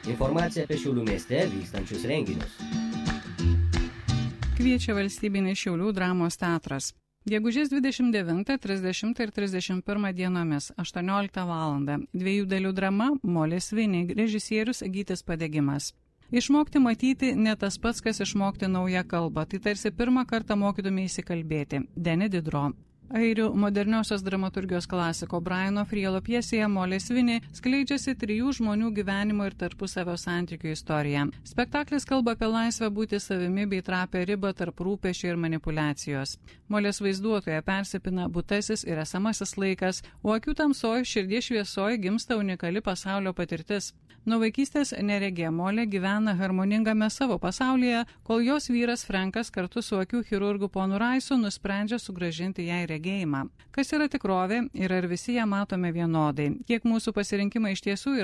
Informacija apie Šiaulių mieste vykstančius renginius. Kviečia Valstybinis Šiaulių dramos teatras. Gegužės 29, 30 ir 31 dienomis 18 val. 2 dalių drama Molės Vinį, režisierius Gytis Padegimas. Išmokti matyti ne tas pats, kas išmokti naują kalbą, tai tarsi pirmą kartą mokytume įsikalbėti. Deni Didro. Airių moderniosios dramaturgijos klasiko Briano Frielo pjesėje Molės Vinį skleidžiasi 3 žmonių gyvenimo ir tarpusavio santykių istorija. Spektaklis kalba apie laisvę būti savimi bei trapę ribą tarp rūpesčio ir manipulacijos. Molės vaizduotoje persipina būtasis ir esamasis laikas, o akių tamsoj, širdies šviesoj gimsta unikali pasaulio patirtis. Nuo vaikystės neregė Molė gyvena harmoningame savo pasaulyje, kol jos vyras Frankas kartu su akių chirurgu ponu Raisu nusprendžia sugrąžinti jai regėjimą. Kas yra tikrovė ir ar visi ją matome vienodai? Kiek mūsų pasirinkimai iš tiesų yra